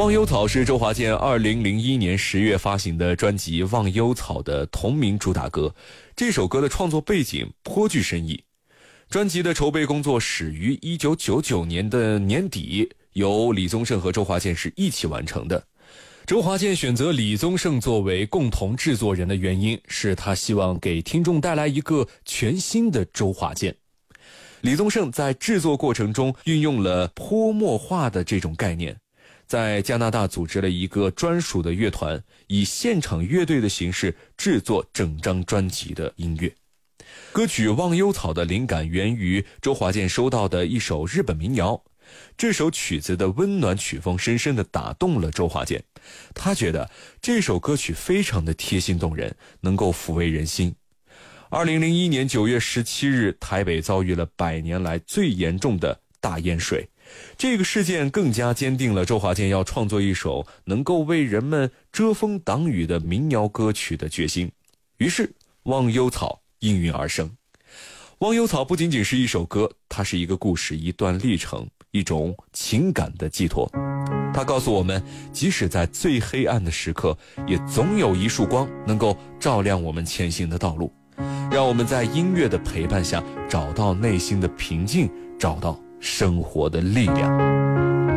忘忧草是周华健2001年10月发行的专辑《忘忧草》的同名主打歌。这首歌的创作背景颇具深意。专辑的筹备工作始于1999年的年底，由李宗盛和周华健是一起完成的。周华健选择李宗盛作为共同制作人的原因是他希望给听众带来一个全新的周华健。李宗盛在制作过程中运用了泼墨画的这种概念，在加拿大组织了一个专属的乐团，以现场乐队的形式制作整张专辑的音乐。歌曲《忘忧草》的灵感源于周华健收到的一首日本民谣，这首曲子的温暖曲风深深地打动了周华健，他觉得这首歌曲非常的贴心动人，能够抚慰人心。2001年9月17日，台北遭遇了100年来最严重的大淹水，这个事件更加坚定了周华健要创作一首能够为人们遮风挡雨的民谣歌曲的决心。于是《忘忧草》应运而生。《忘忧草》不仅仅是一首歌，它是一个故事，一段历程，一种情感的寄托。它告诉我们，即使在最黑暗的时刻，也总有一束光能够照亮我们前行的道路，让我们在音乐的陪伴下找到内心的平静，找到生活的力量。